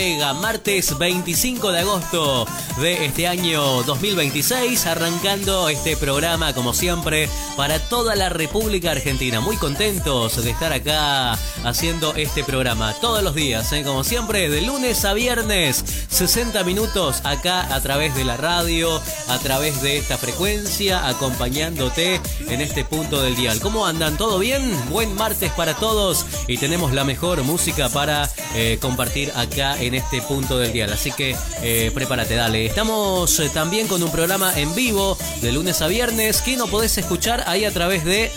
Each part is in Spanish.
Martes 25 de agosto de este año 2026, arrancando este programa como siempre para toda la República Argentina. Muy contentos de estar acá haciendo este programa todos los días, como siempre, de lunes a viernes, 60 minutos acá a través de la radio, a través de esta frecuencia, acompañándote en este punto del dial. ¿Cómo andan? ¿Todo bien? Buen martes para todos y tenemos la mejor música para compartir acá en este punto del dial, así que prepárate, dale. Estamos también con un programa en vivo de lunes a viernes que no podés escuchar ahí a través de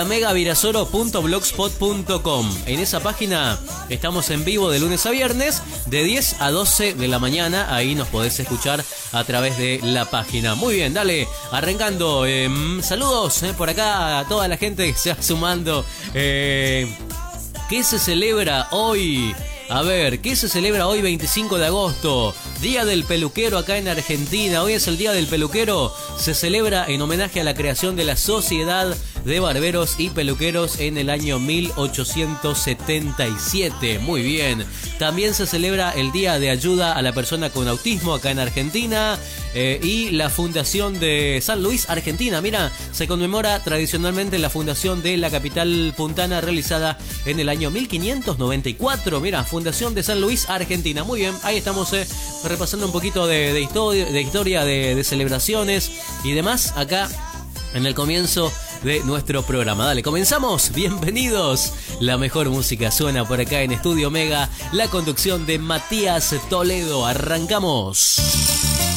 lamegavirasoro.blogspot.com. En esa página estamos en vivo de lunes a viernes de 10 a 12 de la mañana, ahí nos podés escuchar a través de la página. Muy bien, dale, arrancando. Saludos por acá a toda la gente que se va sumando. ¿Qué se celebra hoy? A ver, ¿qué se celebra hoy 25 de agosto? Día del peluquero acá en Argentina. Hoy es el Día del Peluquero. Se celebra en homenaje a la creación de la Sociedad de Barberos y Peluqueros en el año 1877. Muy bien. También se celebra el Día de Ayuda a la Persona con Autismo acá en Argentina. Y la Fundación de San Luis, Argentina. Mira, se conmemora tradicionalmente la fundación de la capital puntana realizada en el año 1594. Mira, Fundación de San Luis, Argentina. Muy bien, ahí estamos repasando un poquito de historia, de celebraciones y demás acá en el comienzo de nuestro programa. Dale, comenzamos. Bienvenidos. La mejor música suena por acá en Estudio Mega. La conducción de Matías Toledo. Arrancamos.